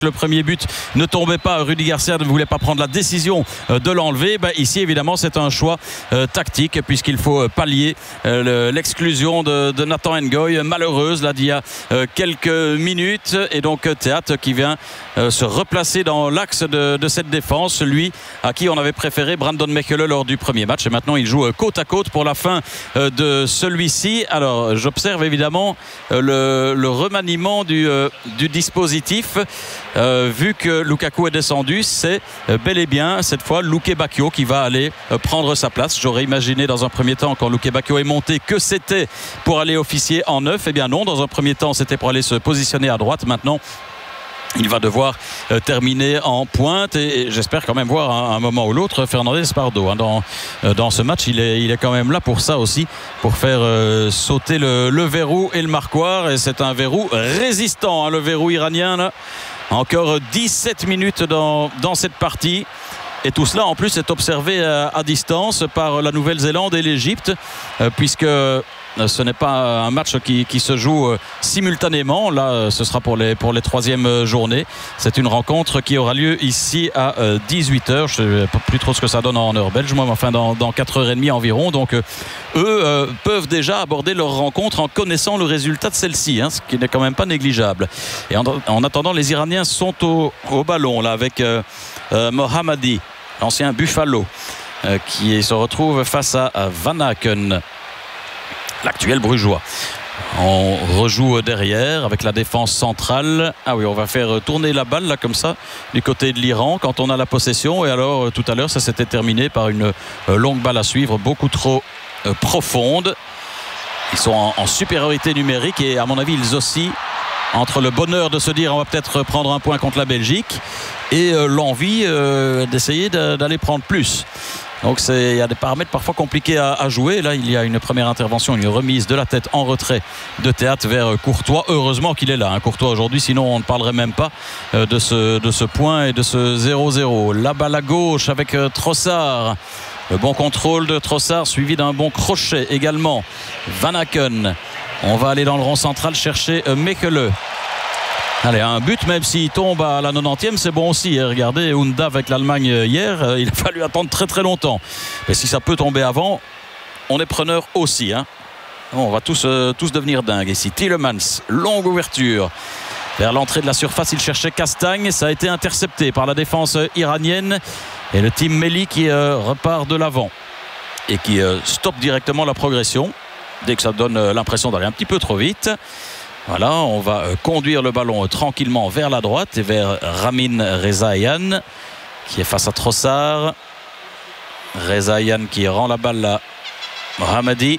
Le premier but ne tombait pas, Rudy Garcia ne voulait pas prendre la décision de l'enlever. Ici évidemment c'est un choix tactique puisqu'il faut pallier l'exclusion de Nathan Ngoy, malheureuse là d'il y a quelques minutes, et donc Théâtre qui vient se replacer dans l'axe de cette défense, celui à qui on avait préféré Brandon Mechele lors du premier match, et maintenant il joue côte à côte pour la fin de celui-ci. Alors j'observe évidemment le remaniement du dispositif. Vu que Lukaku est descendu, c'est bel et bien cette fois Luke Bacchio qui va aller prendre sa place. J'aurais imaginé dans un premier temps, quand Luke Bacchio est monté, que c'était pour aller officier en neuf. Eh bien non, dans un premier temps c'était pour aller se positionner à droite. Maintenant il va devoir terminer en pointe, et j'espère quand même voir un moment ou l'autre Fernandez Pardo dans ce match. Il est quand même là pour ça aussi, pour faire sauter le verrou et le marquoir, et c'est un verrou résistant, le verrou iranien là. Encore 17 minutes dans cette partie, et tout cela en plus est observé à distance par la Nouvelle-Zélande et l'Égypte, puisque ce n'est pas un match qui se joue simultanément. Là ce sera pour les troisièmes journées. C'est une rencontre qui aura lieu ici à 18h. Je ne sais plus trop ce que ça donne en heure belge, moi, mais enfin dans 4h30 environ. Donc eux peuvent déjà aborder leur rencontre en connaissant le résultat de celle-ci, ce qui n'est quand même pas négligeable. Et en attendant, les Iraniens sont au ballon là avec Mohammadi, l'ancien Buffalo, qui se retrouve face à Van Aken, l'actuel Brugeois. On rejoue derrière avec la défense centrale. Ah oui, on va faire tourner la balle là comme ça du côté de l'Iran quand on a la possession. Et alors tout à l'heure ça s'était terminé par une longue balle à suivre, beaucoup trop profonde. Ils sont en supériorité numérique, et à mon avis ils oscillent entre le bonheur de se dire on va peut-être prendre un point contre la Belgique et l'envie d'essayer d'aller prendre plus. Donc il y a des paramètres parfois compliqués à jouer. Là il y a une première intervention, une remise de la tête en retrait de Théâtre vers Courtois. Heureusement qu'il est là, Courtois aujourd'hui, sinon on ne parlerait même pas de ce point et de ce 0-0. La balle à gauche avec Trossard. Le bon contrôle de Trossard suivi d'un bon crochet également. Van Aken. On va aller dans le rond central chercher Mechele. Allez, un but, même s'il tombe à la 90e, c'est bon aussi. Regardez, Ounda avec l'Allemagne hier, il a fallu attendre très très longtemps. Mais si ça peut tomber avant, on est preneur aussi. On va tous devenir dingues ici. Tielemans, longue ouverture vers l'entrée de la surface. Il cherchait Castagne, ça a été intercepté par la défense iranienne. Et le team Melli qui repart de l'avant et qui stoppe directement la progression dès que ça donne l'impression d'aller un petit peu trop vite. Voilà, on va conduire le ballon tranquillement vers la droite et vers Ramin Rezaian qui est face à Trossard. Rezaian qui rend la balle à Mohammadi.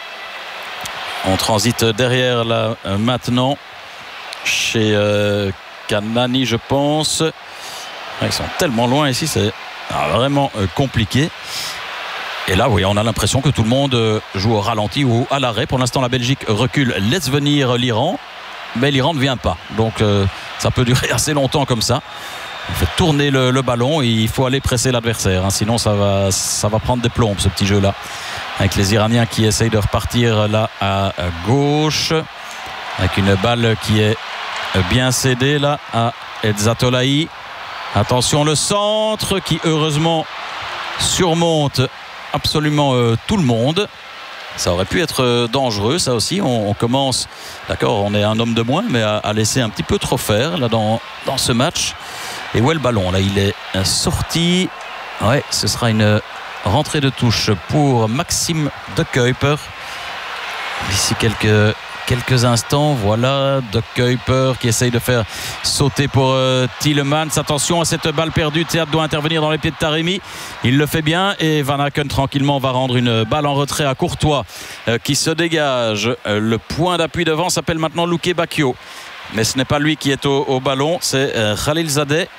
On transite derrière là maintenant chez Kanani, je pense. Ils sont tellement loin ici, c'est vraiment compliqué. Et là, oui, on a l'impression que tout le monde joue au ralenti ou à l'arrêt. Pour l'instant, la Belgique recule, laisse venir l'Iran, mais l'Iran ne vient pas. Donc, ça peut durer assez longtemps comme ça. On fait tourner le ballon et il faut aller presser l'adversaire. Sinon, ça va prendre des plombs, ce petit jeu-là. Avec les Iraniens qui essayent de repartir là à gauche. Avec une balle qui est bien cédée là à Edzatolahi. Attention, le centre qui, heureusement, surmonte absolument tout le monde. Ça aurait pu être dangereux, ça aussi. On commence, d'accord, on est un homme de moins, mais à laisser un petit peu trop faire là dans ce match. Et où est le ballon? Là, il est sorti. Ouais, ce sera une rentrée de touche pour Maxime De Kuyper. D'ici quelques instants, voilà De Kuyper qui essaye de faire sauter pour Tielemans. Attention à cette balle perdue, Théâtre doit intervenir dans les pieds de Taremi, il le fait bien, et Van Aken tranquillement va rendre une balle en retrait à Courtois qui se dégage. Le point d'appui devant s'appelle maintenant Luke Bacchio, mais ce n'est pas lui qui est au ballon, c'est Khalilzadeh.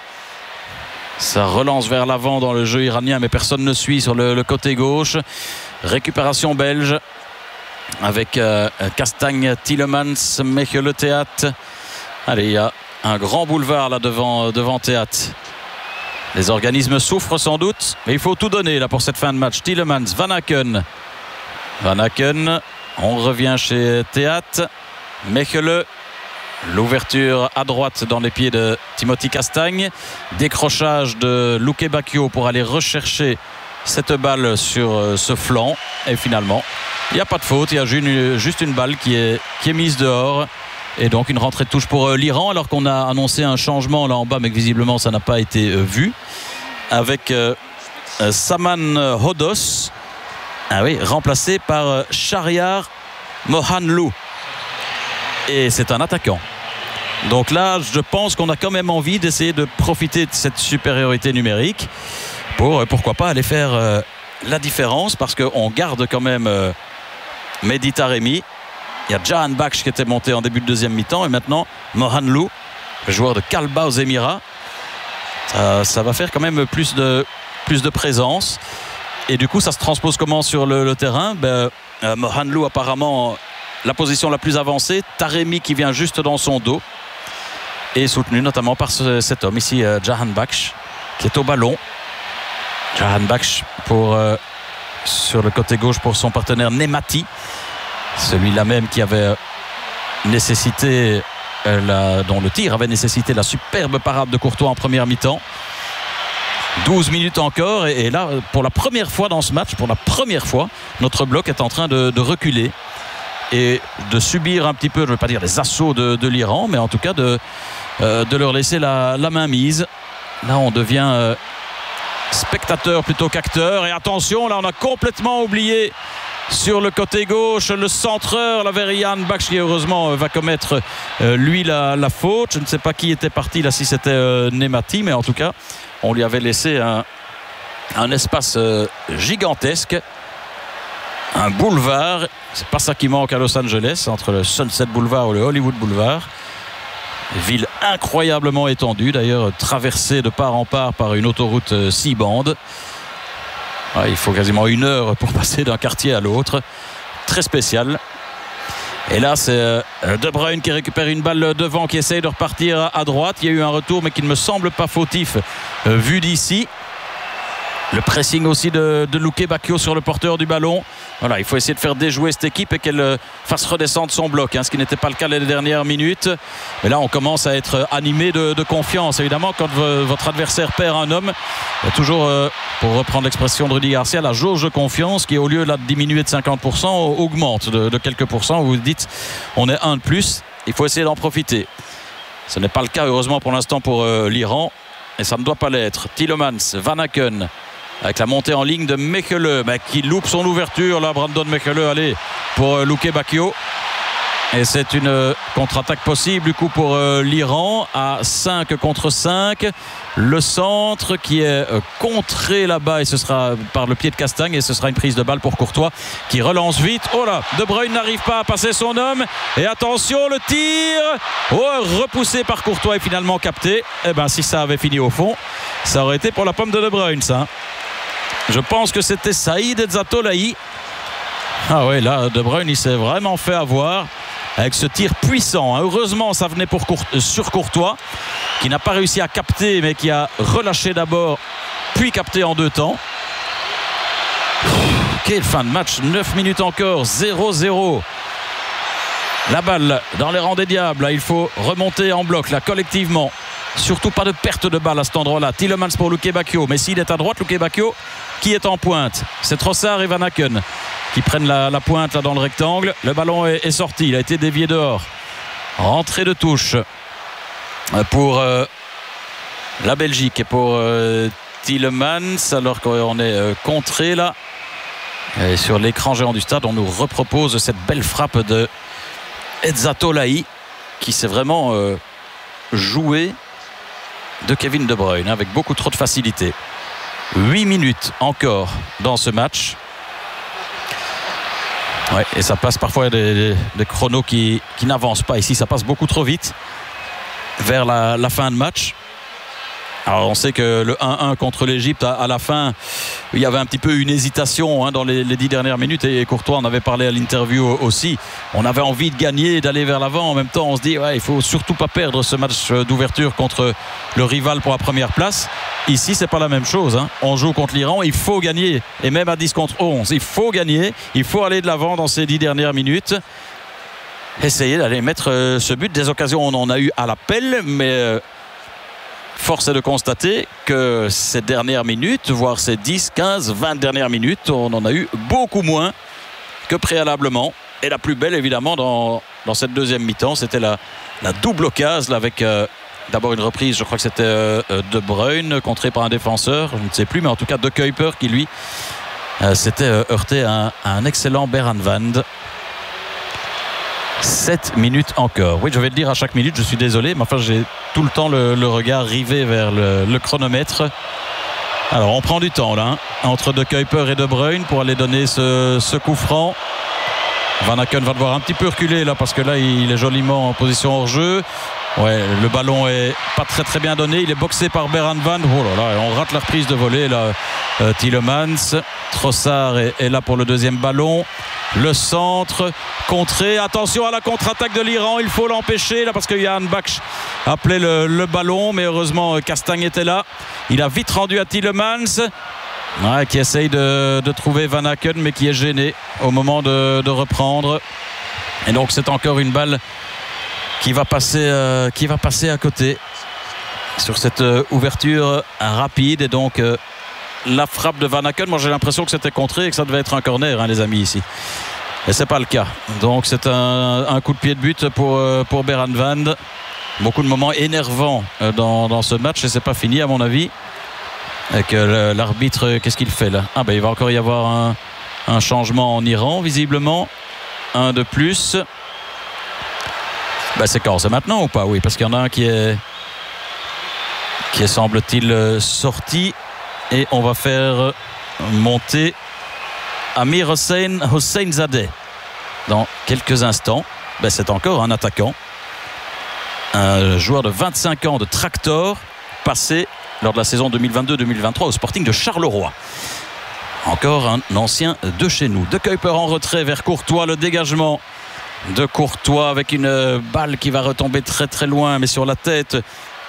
Ça relance vers l'avant dans le jeu iranien, mais personne ne suit sur le côté gauche. Récupération belge avec Castagne, Tielemans, Mechele, Théâtre. Allez, il y a un grand boulevard là devant Théâtre. Les organismes souffrent sans doute, mais il faut tout donner là pour cette fin de match. Tielemans, Van Aken. Van Aken, on revient chez Théâtre. Mechele, L'ouverture à droite dans les pieds de Timothy Castagne. Décrochage de Luque Bacchio pour aller rechercher cette balle sur ce flanc. Et finalement, il n'y a pas de faute. Il y a juste une balle qui est mise dehors. Et donc une rentrée de touche pour l'Iran, alors qu'on a annoncé un changement là en bas, mais que visiblement ça n'a pas été vu. Avec Saman Hodos, remplacé par Shahriar Mohanlou. Et c'est un attaquant. Donc là, je pense qu'on a quand même envie d'essayer de profiter de cette supériorité numérique pour, pourquoi pas, aller faire la différence, parce qu'on garde quand même Mehdi Taremi. Il y a Jahan Baksh qui était monté en début de deuxième mi-temps, et maintenant Mohanlou, le joueur de Kalba aux Émirats. Ça va faire quand même plus de présence. Et du coup, ça se transpose comment sur le terrain? Mohanlou apparemment la position la plus avancée, Taremi qui vient juste dans son dos, et soutenu notamment par cet homme ici, Jahan Baksh, qui est au ballon. Jahan Baksh sur le côté gauche pour son partenaire Nemati, celui-là même qui avait nécessité dont le tir avait nécessité la superbe parade de Courtois en première mi-temps. 12 minutes encore, et là, pour la première fois dans ce match, notre bloc est en train de reculer et de subir un petit peu, je ne veux pas dire les assauts de l'Iran, mais en tout cas de leur laisser la main mise. Là, on devient spectateur plutôt qu'acteur. Et attention, là, on a complètement oublié sur le côté gauche le centreur, la Jahan Baksh, qui heureusement va commettre lui la faute. Je ne sais pas qui était parti là, si c'était Nemati, mais en tout cas, on lui avait laissé un espace gigantesque. Un boulevard, c'est pas ça qui manque à Los Angeles, entre le Sunset Boulevard ou le Hollywood Boulevard. Ville incroyablement étendue, d'ailleurs traversée de part en part par une autoroute 6 bandes. Il faut quasiment 1 heure pour passer d'un quartier à l'autre. Très spécial. Et là, c'est De Bruyne qui récupère une balle devant, qui essaye de repartir à droite. Il y a eu un retour, mais qui ne me semble pas fautif vu d'ici. Le pressing aussi de Luque Bacchio sur le porteur du ballon. Voilà, il faut essayer de faire déjouer cette équipe et qu'elle fasse redescendre son bloc, ce qui n'était pas le cas les dernières minutes. Mais là, on commence à être animé de confiance. Évidemment, quand votre adversaire perd un homme, il y a toujours, pour reprendre l'expression de Rudy Garcia, la jauge de confiance qui, au lieu de diminuer de 50%, augmente de quelques pourcents. Vous dites, on est un de plus, il faut essayer d'en profiter. Ce n'est pas le cas, heureusement, pour l'instant, pour l'Iran. Et ça ne doit pas l'être. Tielemans, Van Aken, avec la montée en ligne de Mechele, qui loupe son ouverture là, Brandon Mechele, allez, pour Luque Bacchio. Et c'est une contre-attaque possible du coup pour l'Iran à 5 contre 5. Le centre qui est contré là-bas, et ce sera par le pied de Castagne, et ce sera une prise de balle pour Courtois qui relance vite. Oh là, De Bruyne n'arrive pas à passer son homme, et attention, le tir repoussé par Courtois et finalement capté. Si ça avait fini au fond, ça aurait été pour la pomme de Bruyne, ça. Je pense que c'était Saïd Ezzatolahi. Ah ouais, là, De Bruyne, il s'est vraiment fait avoir avec ce tir puissant. Heureusement, ça venait sur Courtois, qui n'a pas réussi à capter, mais qui a relâché d'abord, puis capté en 2 temps. Quelle fin de match, 9 minutes encore, 0-0. La balle dans les rangs des diables. Là, il faut remonter en bloc, là, collectivement. Surtout pas de perte de balle à cet endroit-là. Tielemans pour Luque Bacchio. Mais s'il est à droite, Luque Bacchio, qui est en pointe? C'est Trossard et Van Aken qui prennent la pointe là dans le rectangle. Le ballon est sorti. Il a été dévié dehors. Rentrée de touche pour la Belgique et pour Tielemans. Alors qu'on est contré là. Et sur l'écran géant du stade, on nous repropose cette belle frappe de Ezzatolahi qui s'est vraiment joué de Kevin De Bruyne avec beaucoup trop de facilité. 8 minutes encore dans ce match. Ouais, et ça passe parfois des chronos qui n'avancent pas. Ici, ça passe beaucoup trop vite vers la fin de match. Alors on sait que le 1-1 contre l'Égypte, à la fin, il y avait un petit peu une hésitation dans les 10 dernières minutes, et Courtois en avait parlé à l'interview aussi. On avait envie de gagner, d'aller vers l'avant. En même temps, on se dit il faut surtout pas perdre ce match d'ouverture contre le rival pour la première place. Ici, c'est pas la même chose. On joue contre l'Iran, il faut gagner, et même à 10 contre 11, il faut gagner, il faut aller de l'avant dans ces 10 dernières minutes. essayer d'aller mettre ce but. Des occasions, on en a eu à l'appel, mais force est de constater que ces dernières minutes, voire ces 10, 15, 20 dernières minutes, on en a eu beaucoup moins que préalablement. Et la plus belle, évidemment, dans cette deuxième mi-temps, c'était la double occasion avec d'abord une reprise, je crois que c'était De Bruyne, contré par un défenseur, je ne sais plus, mais en tout cas De Kuiper qui, lui, s'était heurté à un excellent Beran Vand. 7 minutes encore. Oui, je vais le dire à chaque minute, je suis désolé, mais enfin j'ai tout le temps le regard rivé vers le chronomètre. Alors on prend du temps là, hein, entre De Kuiper et De Bruyne pour aller donner ce coup franc. Van Aken va devoir un petit peu reculer là parce que là il est joliment en position hors jeu. Ouais, le ballon est pas très bien donné. Il est boxé par Beran Vand. Oh là là, on rate la reprise de volée là. Tielemans. Trossard est là pour le deuxième ballon. Le centre contré. Attention à la contre-attaque de l'Iran. Il faut l'empêcher là parce que Jan Baksh appelait le ballon. Mais heureusement Castagne était là. Il a vite rendu à Tielemans. Ouais, qui essaye de trouver Van Aken mais qui est gêné au moment de reprendre. Et donc c'est encore une balle qui va passer à côté sur cette ouverture rapide. Et donc la frappe de Van Aken, moi j'ai l'impression que c'était contré et que ça devait être un corner, hein, les amis, ici. Et c'est pas le cas. Donc c'est un coup de pied de but pour Beran Vand. Beaucoup de moments énervants dans ce match et c'est pas fini à mon avis. Avec l'arbitre, qu'est-ce qu'il fait là? Ah ben il va encore y avoir un changement en Iran visiblement. Un de plus. Ben c'est quand? C'est maintenant ou pas? Oui, parce qu'il y en a un qui est semble-t-il sorti. Et on va faire monter Amir Hosseinzadeh dans quelques instants. Ben c'est encore un attaquant. Un joueur de 25 ans de Tractor, passé lors de la saison 2022-2023 au Sporting de Charleroi. Encore un ancien de chez nous. De Kuiper en retrait vers Courtois, le dégagement de Courtois avec une balle qui va retomber très loin mais sur la tête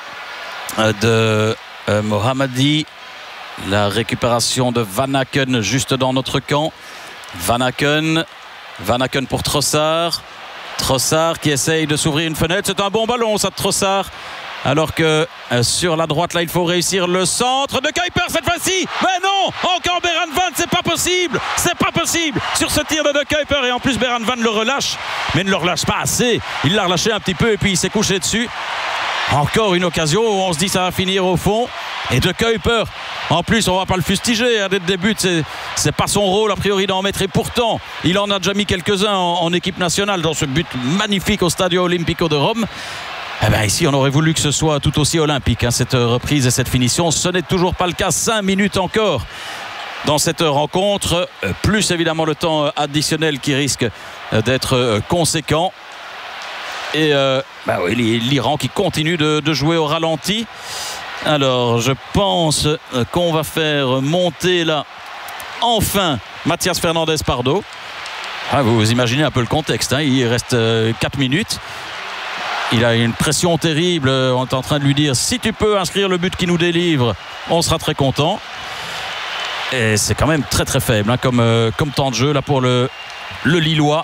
de Mohammadi. La récupération de Van Aken juste dans notre camp. Van Aken pour Trossard. Trossard qui essaye de s'ouvrir une fenêtre. C'est un bon ballon ça de Trossard. Alors que sur la droite là il faut réussir le centre de Kuiper cette fois-ci. Mais non, encore Beran Vand, c'est pas possible sur ce tir de Kuiper. Et en plus Beran Vand le relâche, mais ne le relâche pas assez. Il l'a relâché un petit peu et puis il s'est couché dessus. Encore une occasion où on se dit ça va finir au fond. Et De Kuiper, en plus on va pas le fustiger, hein, dès le début c'est pas son rôle a priori d'en mettre. Et pourtant il en a déjà mis quelques-uns en équipe nationale dans ce but magnifique au Stadio Olimpico de Rome. Eh bien, ici on aurait voulu que ce soit tout aussi olympique, hein, cette reprise et cette finition. Ce n'est toujours pas le cas. 5 minutes encore dans cette rencontre, plus évidemment le temps additionnel qui risque d'être conséquent. Et oui, l'Iran qui continue de jouer au ralenti. Alors je pense qu'on va faire monter là enfin Mathias Fernandez Pardo. Ah, vous imaginez un peu le contexte, hein, il reste 4 minutes. Il a une pression terrible. On est en train de lui dire si tu peux inscrire le but qui nous délivre, on sera très content. Et c'est quand même très faible, hein, comme temps de jeu là pour le Lillois.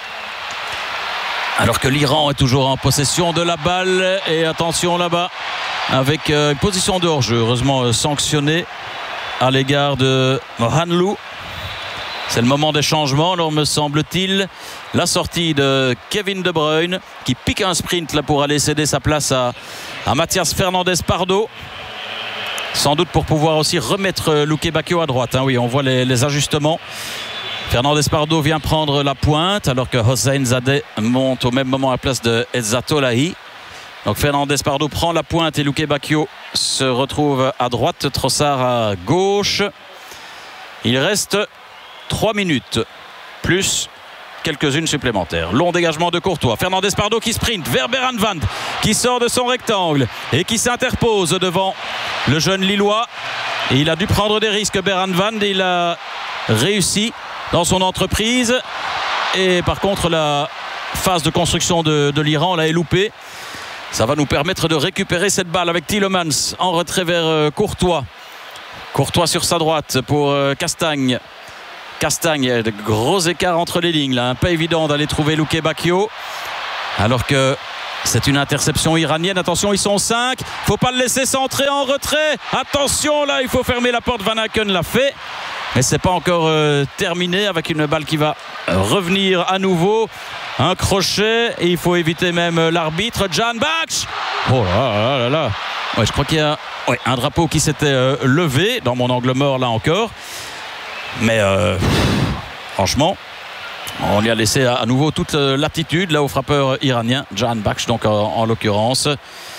Alors que l'Iran est toujours en possession de la balle. Et attention là-bas avec une position de hors-jeu, heureusement sanctionnée à l'égard de Mohanlou. C'est le moment des changements, alors me semble-t-il. La sortie de Kevin De Bruyne qui pique un sprint là pour aller céder sa place à Mathias Fernandez Pardo. Sans doute pour pouvoir aussi remettre Luque Bacchio à droite, hein. Oui, on voit les ajustements. Fernandez Pardo vient prendre la pointe alors que Hosseinzadeh monte au même moment à la place de Ezzatolahi. Donc Fernandez Pardo prend la pointe et Luque Bacchio se retrouve à droite, Trossard à gauche. Il reste 3 minutes plus quelques-unes supplémentaires. Long dégagement de Courtois. Fernandez Pardo qui sprint vers Beran Vand qui sort de son rectangle et qui s'interpose devant le jeune Lillois. Et il a dû prendre des risques Beran Vand et il a réussi dans son entreprise. Et par contre la phase de construction de l'Iran là est loupée. Ça va nous permettre de récupérer cette balle avec Tielemans en retrait vers Courtois. Courtois sur sa droite pour Castagne. Castagne, il y a de gros écarts entre les lignes là, pas évident d'aller trouver Luque Bacchio. Alors que c'est une interception iranienne. Attention, ils sont 5. Faut pas le laisser centrer en retrait. Attention, là, il faut fermer la porte. Van Aken l'a fait. Mais c'est pas encore terminé avec une balle qui va revenir à nouveau. Un crochet. Et il faut éviter même l'arbitre. Jan Baksh. Oh là là là. Ouais, je crois qu'il y a un drapeau qui s'était levé dans mon angle mort là encore. Mais franchement, on lui a laissé à nouveau toute l'attitude là au frappeur iranien, Jan Baksh donc en l'occurrence.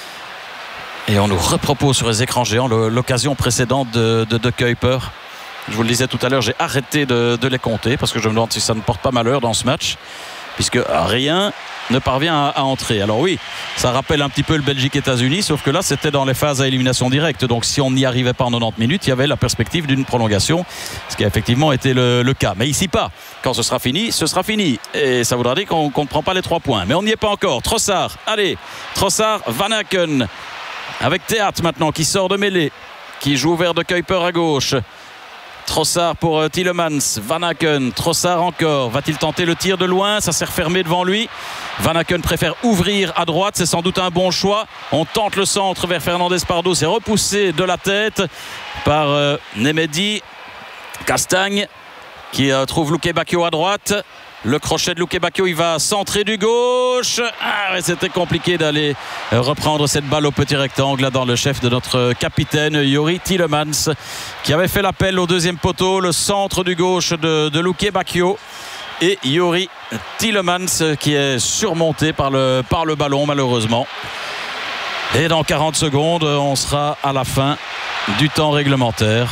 Et on nous repropose sur les écrans géants l'occasion précédente de Kuiper. Je vous le disais tout à l'heure, j'ai arrêté de les compter parce que je me demande si ça ne porte pas malheur dans ce match, puisque rien ne parvient à entrer. Alors oui, ça rappelle un petit peu le Belgique-États-Unis, sauf que là c'était dans les phases à élimination directe, donc si on n'y arrivait pas en 90 minutes, il y avait la perspective d'une prolongation, ce qui a effectivement été le cas. Mais ici pas, quand ce sera fini, et ça voudra dire qu'on ne prend pas les 3 points, mais on n'y est pas encore. Trossard, allez, Trossard, Van Aken avec Théat maintenant qui sort de mêlée, qui joue vers de Kuiper à gauche. Trossard pour Tielemans, Van Aken, Trossard encore, va-t-il tenter le tir de loin? Ça s'est refermé devant lui. Van Aken préfère ouvrir à droite, c'est sans doute un bon choix. On tente le centre vers Fernandez Pardo, c'est repoussé de la tête par Nemedi. Castagne qui trouve Luque Bacchio à droite. Le crochet de Luque Bacchio, il va centrer du gauche. C'était compliqué d'aller reprendre cette balle au petit rectangle là, dans le chef de notre capitaine Jori Tielemans, qui avait fait l'appel au deuxième poteau. Le centre du gauche de Luque Bacchio. Et Jori Tielemans qui est surmonté par le ballon malheureusement. Et dans 40 secondes, on sera à la fin du temps réglementaire.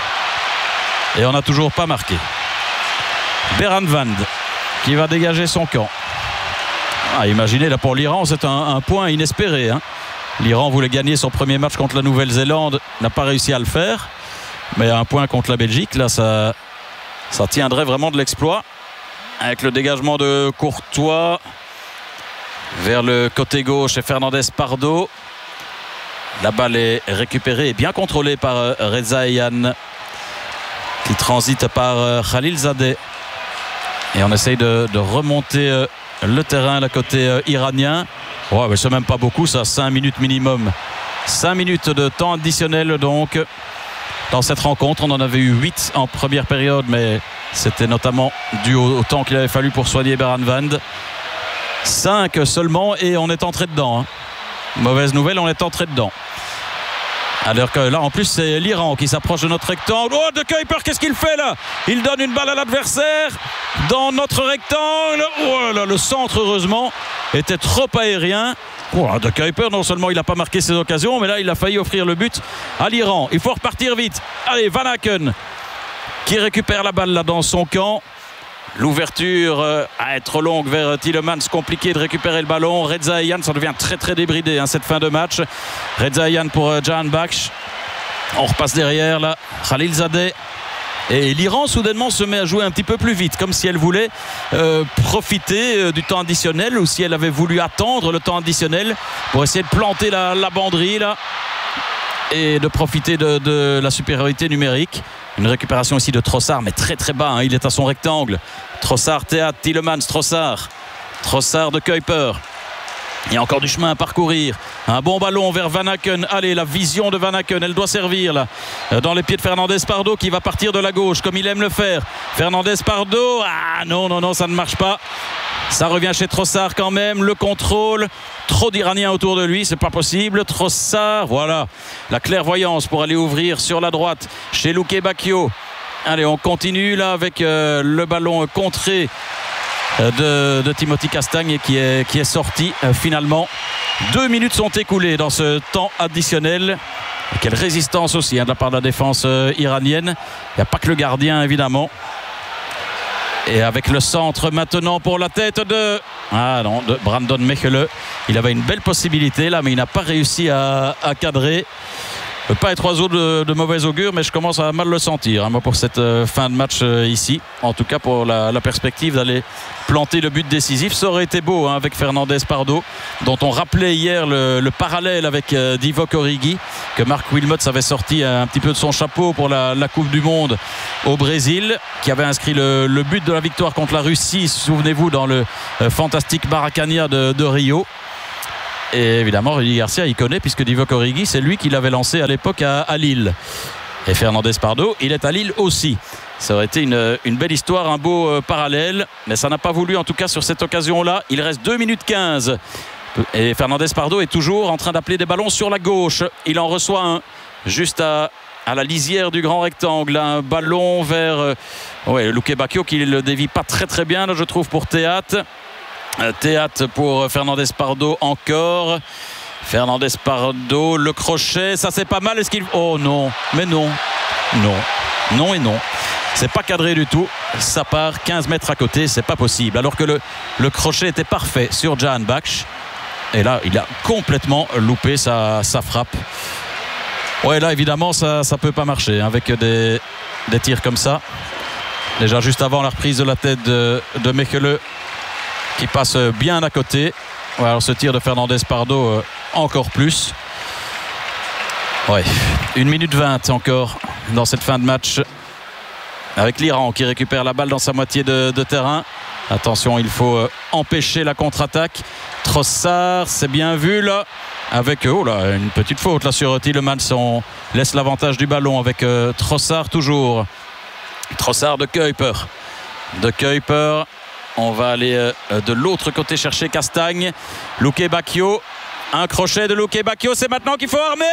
Et on n'a toujours pas marqué. Beranvand qui va dégager son camp. Imaginez là pour l'Iran, c'est un point inespéré. L'Iran voulait gagner son premier match contre la Nouvelle-Zélande, n'a pas réussi à le faire. Mais un point contre la Belgique, là ça tiendrait vraiment de l'exploit. Avec le dégagement de Courtois vers le côté gauche et Fernandez Pardo. La balle est récupérée et bien contrôlée par Reza Eyane, qui transite par Khalilzadeh. Et on essaye de remonter le terrain à côté iranien. Ouais, mais c'est même pas beaucoup ça, 5 minutes minimum. 5 minutes de temps additionnel donc. Dans cette rencontre, on en avait eu 8 en première période, mais c'était notamment dû au temps qu'il avait fallu pour soigner Beranvand. 5 seulement et on est entré dedans. Mauvaise nouvelle, on est entré dedans. Alors que là en plus c'est l'Iran qui s'approche de notre rectangle. Oh, de Kuiper, qu'est-ce qu'il fait là? Il donne une balle à l'adversaire dans notre rectangle. Oh là, le centre heureusement était trop aérien. Oh, de Kuiper, non seulement il n'a pas marqué ses occasions, mais là il a failli offrir le but à l'Iran. Il faut repartir vite. Allez, Van Aken qui récupère la balle là dans son camp. L'ouverture à être longue vers Tielemans, compliqué de récupérer le ballon. Reza Eyane, ça devient très très débridé cette fin de match. Reza Eyane pour Jan Baksh. On repasse derrière là, Khalilzadeh. Et l'Iran soudainement se met à jouer un petit peu plus vite, comme si elle voulait profiter du temps additionnel, ou si elle avait voulu attendre le temps additionnel pour essayer de planter la banderie là et de profiter de la supériorité numérique. Une récupération ici de Trossard, mais très très bas, il est à son rectangle. Trossard, Théat, Tielemans, Trossard de Kuiper. Il y a encore du chemin à parcourir. Un bon ballon vers Van Aken. Allez, la vision de Van Aken, elle doit servir là. Dans les pieds de Fernandez Pardo qui va partir de la gauche comme il aime le faire. Fernandez Pardo, non, ça ne marche pas. Ça revient chez Trossard quand même. Le contrôle. Trop d'Iraniens autour de lui, c'est pas possible. Trossard, voilà. La clairvoyance pour aller ouvrir sur la droite chez Luque Bacchio. Allez, on continue là avec le ballon contré de Timothy Castagne qui est sorti finalement. 2 minutes sont écoulées dans ce temps additionnel. Et quelle résistance aussi de la part de la défense iranienne. Il n'y a pas que le gardien évidemment. Et avec le centre maintenant pour la tête de Brandon Mechele. Il avait une belle possibilité là, mais il n'a pas réussi à cadrer. pas être oiseau de mauvais augure, mais je commence à mal le sentir, moi, pour cette fin de match ici. En tout cas, pour la perspective d'aller planter le but décisif. Ça aurait été beau avec Fernandez Pardo, dont on rappelait hier le parallèle avec Divock Origi, que Mark Wilmots avait sorti un petit peu de son chapeau pour la Coupe du Monde au Brésil, qui avait inscrit le but de la victoire contre la Russie, souvenez-vous, dans le fantastique Maracanã de Rio. Et évidemment, Rudy Garcia, il connaît, puisque Divock Origi, c'est lui qui l'avait lancé à l'époque à Lille. Et Fernandez Pardo, il est à Lille aussi. Ça aurait été une belle histoire, un beau parallèle, mais ça n'a pas voulu, en tout cas sur cette occasion-là. Il reste 2 minutes 15 et Fernandez Pardo est toujours en train d'appeler des ballons sur la gauche. Il en reçoit un juste à la lisière du grand rectangle, un ballon vers Luque Bacchio, qui le dévie pas très bien, là, je trouve, pour Théâtre pour Fernandez Pardo encore. Fernandez Pardo, le crochet, ça c'est pas mal. Est-ce qu'il... Oh non, mais non et non. C'est pas cadré du tout. Ça part 15 mètres à côté, c'est pas possible. Alors que le crochet était parfait sur Jan Baksh. Et là, il a complètement loupé sa frappe. Ouais, là, évidemment, ça peut pas marcher avec des tirs comme ça. Déjà, juste avant la reprise de la tête de Mechele, qui passe bien à côté. Ouais, alors ce tir de Fernandez Pardo, encore plus. Ouais, 1 minute 20 encore dans cette fin de match, avec l'Iran qui récupère la balle dans sa moitié de terrain. Attention, il faut empêcher la contre-attaque. Trossard, c'est bien vu là, avec une petite faute là sur Tielemans. On laisse l'avantage du ballon avec Trossard toujours. Trossard de Kuiper. On va aller de l'autre côté chercher Castagne. Luque Bacchio. Un crochet de Luque Bacchio. C'est maintenant qu'il faut armer.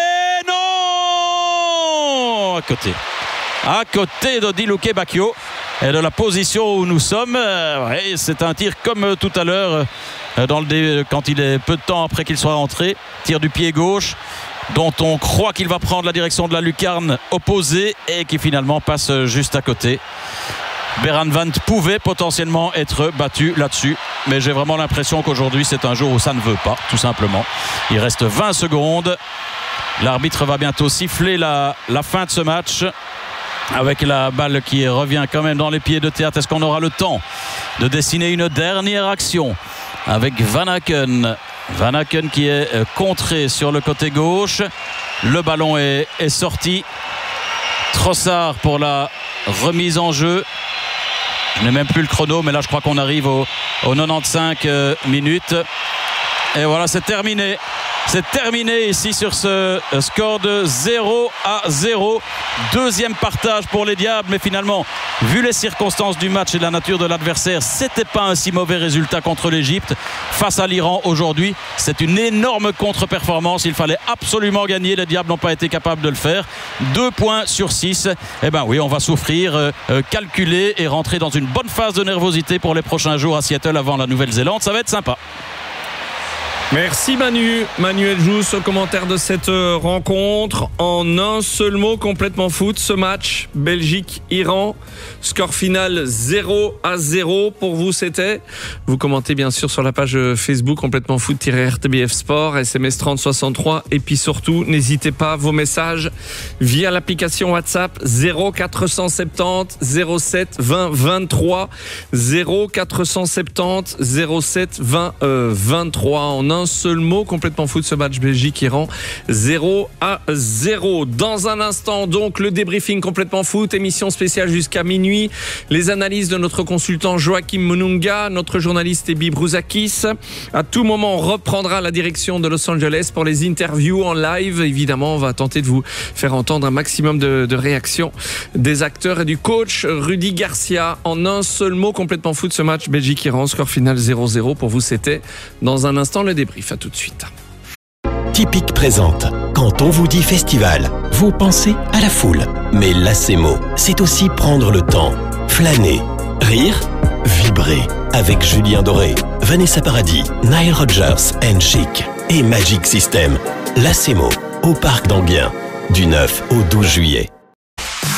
Non, à côté d'Odi Luque Bacchio. Et de la position où nous sommes, c'est un tir comme tout à l'heure quand il est peu de temps après qu'il soit rentré. Tir du pied gauche, dont on croit qu'il va prendre la direction de la lucarne opposée et qui finalement passe juste à côté. Beran Vanth pouvait potentiellement être battu là-dessus, mais j'ai vraiment l'impression qu'aujourd'hui c'est un jour où ça ne veut pas, tout simplement. Il reste 20 secondes. L'arbitre va bientôt siffler la fin de ce match, avec la balle qui revient quand même dans les pieds de Théâtre. Est-ce qu'on aura le temps de dessiner une dernière action avec Van Aken qui est contré sur le côté gauche. Le ballon est sorti. Trossard pour la remise en jeu. Je n'ai même plus le chrono, mais là je crois qu'on arrive aux 95 minutes. Et voilà, c'est terminé. C'est terminé ici sur ce score de 0-0. Deuxième partage pour les Diables, mais finalement, vu les circonstances du match et la nature de l'adversaire, c'était pas un si mauvais résultat contre l'Égypte. Face à l'Iran aujourd'hui, c'est une énorme contre-performance. Il fallait absolument gagner. Les Diables n'ont pas été capables de le faire. 2 points sur 6. Eh ben oui, on va souffrir, calculer et rentrer dans une bonne phase de nervosité pour les prochains jours à Seattle avant la Nouvelle-Zélande. Ça va être sympa. Merci Manuel Jousse au commentaire de cette rencontre. En un seul mot, complètement foot, ce match Belgique-Iran, score final 0-0 pour vous. C'était, vous commentez bien sûr sur la page Facebook complètement foot-RTBF Sport, SMS 3063, et puis surtout n'hésitez pas, vos messages via l'application WhatsApp 0470 07 20 23 0470 07 20 23. En un seul mot, complètement foot, ce match Belgique-Iran 0-0. Dans un instant, donc, le débriefing complètement foot, émission spéciale jusqu'à minuit. Les analyses de notre consultant Joachim Monunga, notre journaliste Ebi Brouzakis. À tout moment, on reprendra la direction de Los Angeles pour les interviews en live. Évidemment, on va tenter de vous faire entendre un maximum de réactions des acteurs et du coach Rudy Garcia. En un seul mot, complètement foot, ce match Belgique-Iran, score final 0-0. Pour vous, c'était dans un instant le débrief. À tout de suite. Tipic présente. Quand on vous dit festival, vous pensez à la foule. Mais l'ACMO, c'est aussi prendre le temps, flâner, rire, vibrer. Avec Julien Doré, Vanessa Paradis, Nile Rodgers and Chic et Magic System. L'ACMO, au Parc d'Enghien, du 9 au 12 juillet.